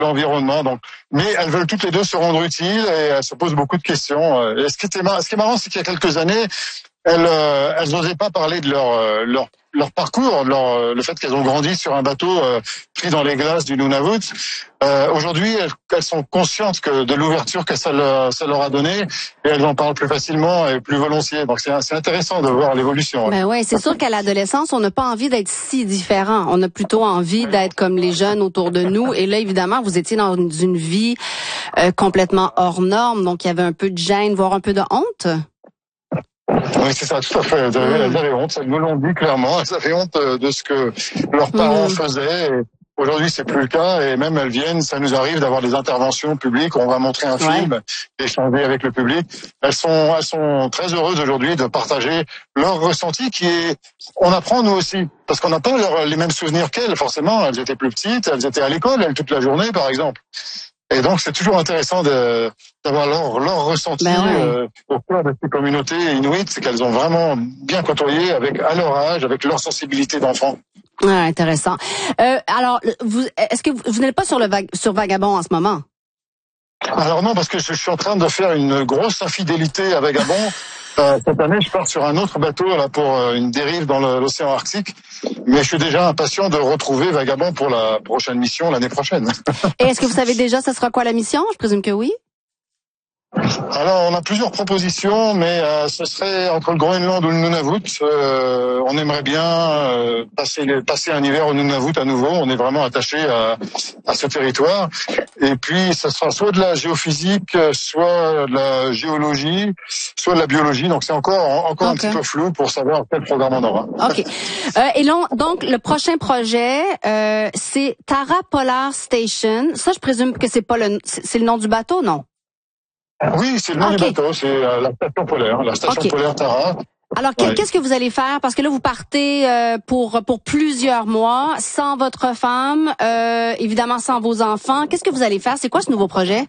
l'environnement. Donc, mais elles veulent toutes les deux se rendre utiles et elles se posent beaucoup de questions. Et ce qui est marrant, c'est qu'il y a quelques années, elles n'osaient pas parler de leur parcours, le fait qu'elles ont grandi sur un bateau pris dans les glaces du Nunavut. Aujourd'hui, elles sont conscientes de l'ouverture que ça leur a donné et elles en parlent plus facilement et plus volontiers. Donc c'est intéressant de voir l'évolution. Ben ouais, c'est sûr qu'à l'adolescence, on n'a pas envie d'être si différent. On a plutôt envie d'être comme les jeunes autour de nous. Et là, évidemment, vous étiez dans une vie complètement hors norme, donc il y avait un peu de gêne, voire un peu de honte. Oui, c'est ça, tout à fait. Elles avaient honte, elles nous l'ont dit clairement. Elles avaient honte de ce que leurs parents faisaient. Et aujourd'hui, c'est plus le cas. Et même elles viennent, ça nous arrive d'avoir des interventions publiques. On va montrer un film, échanger avec le public. Elles sont très heureuses aujourd'hui de partager leur ressenti on apprend nous aussi. Parce qu'on n'a pas les mêmes souvenirs qu'elles, forcément. Elles étaient plus petites, elles étaient à l'école, elles, toute la journée, par exemple. Et donc, c'est toujours intéressant d'avoir leur ressenti au cœur de ces communautés inuites, c'est qu'elles ont vraiment bien côtoyé à leur âge, avec leur sensibilité d'enfant. Ah, intéressant. Alors, est-ce que vous n'êtes pas sur Vagabond en ce moment? Alors non, parce que je suis en train de faire une grosse infidélité à Vagabond. Cette année, je pars sur un autre bateau là pour une dérive dans l'océan Arctique. Mais je suis déjà impatient de retrouver Vagabond pour la prochaine mission l'année prochaine. Et est-ce que vous savez déjà ce sera quoi la mission? Je présume que oui. Alors, on a plusieurs propositions, mais ce serait entre le Groenland ou le Nunavut. On aimerait bien passer un hiver au Nunavut à nouveau. On est vraiment attaché à ce territoire. Et puis, ça sera soit de la géophysique, soit de la géologie, soit de la biologie. Donc, c'est encore un petit peu flou pour savoir quel programme on aura. OK. Et là, donc, le prochain projet, c'est Tara Polar Station. Ça, je présume que c'est le nom du bateau, non? Oui, c'est le nom du bateau, c'est la station polaire, polaire Tara. Alors, qu'est-ce que vous allez faire? Parce que là, vous partez pour plusieurs mois, sans votre femme, évidemment sans vos enfants. Qu'est-ce que vous allez faire? C'est quoi ce nouveau projet?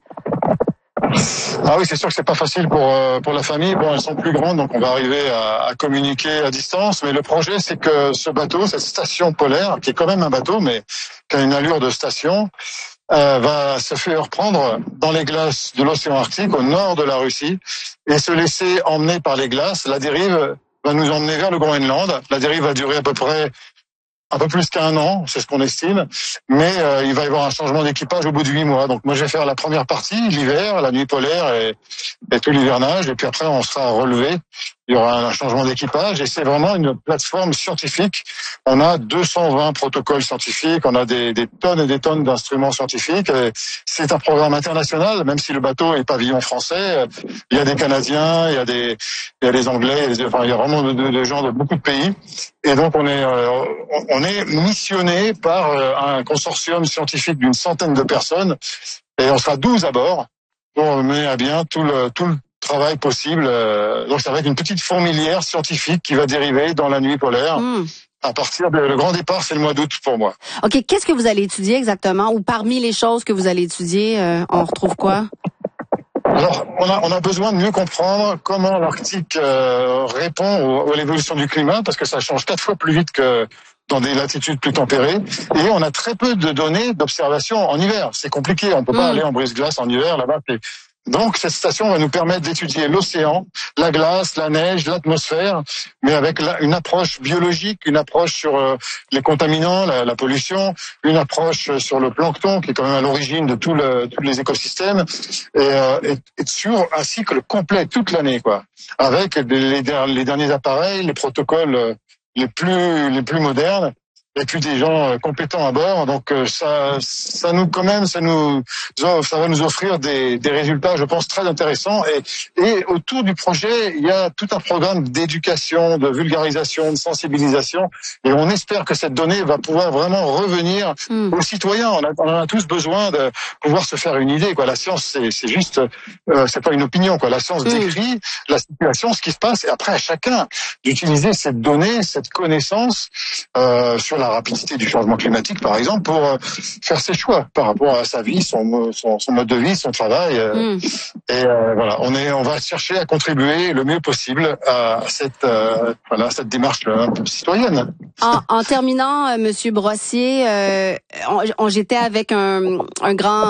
Ah oui, c'est sûr que c'est pas facile pour la famille. Bon, elles sont plus grandes, donc on va arriver à communiquer à distance. Mais le projet, c'est que ce bateau, cette station polaire, qui est quand même un bateau, mais qui a une allure de station, va se faire prendre dans les glaces de l'océan Arctique au nord de la Russie et se laisser emmener par les glaces. La dérive va nous emmener vers le Groenland. La dérive va durer à peu près un peu plus qu'1 an, c'est ce qu'on estime, mais il va y avoir un changement d'équipage au bout de 8 mois. Donc moi je vais faire la première partie, l'hiver, la nuit polaire et tout l'hivernage, et puis après on sera relevé. Il y aura un changement d'équipage et c'est vraiment une plateforme scientifique. On a 220 protocoles scientifiques, on a des tonnes et des tonnes d'instruments scientifiques. Et c'est un programme international, même si le bateau est pavillon français. Il y a des Canadiens, il y a des Anglais, il y a vraiment des gens de beaucoup de pays. Et donc on est missionné par un consortium scientifique d'une centaine de personnes et on sera 12 à bord pour mener à bien tout le travail possible. Donc ça va être une petite fourmilière scientifique qui va dériver dans la nuit polaire. À partir le grand départ, c'est le mois d'août pour moi. OK, qu'est-ce que vous allez étudier exactement? Ou parmi les choses que vous allez étudier, on retrouve quoi? Alors, on a besoin de mieux comprendre comment l'Arctique répond à l'évolution du climat, parce que ça change 4 fois plus vite que dans des latitudes plus tempérées. Et on a très peu de données d'observation en hiver. C'est compliqué, on peut pas aller en brise-glace en hiver, là-bas. Donc, cette station va nous permettre d'étudier l'océan, la glace, la neige, l'atmosphère, mais avec une approche biologique, une approche sur les contaminants, la pollution, une approche sur le plancton, qui est quand même à l'origine de tous les écosystèmes, et sur un cycle complet toute l'année, quoi, avec les derniers appareils, les protocoles les plus modernes. Et puis des gens compétents à bord, donc ça va nous offrir des résultats, je pense, très intéressants. Et autour du projet, il y a tout un programme d'éducation, de vulgarisation, de sensibilisation. Et on espère que cette donnée va pouvoir vraiment revenir aux citoyens. On en a tous besoin de pouvoir se faire une idée, quoi. La science, c'est juste, c'est pas une opinion, quoi. La science décrit la situation, ce qui se passe, et après à chacun d'utiliser cette donnée, cette connaissance sur la rapidité du changement climatique, par exemple, pour faire ses choix par rapport à sa vie, son mode de vie, son travail. Et voilà, on va chercher à contribuer le mieux possible à cette démarche un peu citoyenne. En terminant, Monsieur Brossier, j'étais avec un grand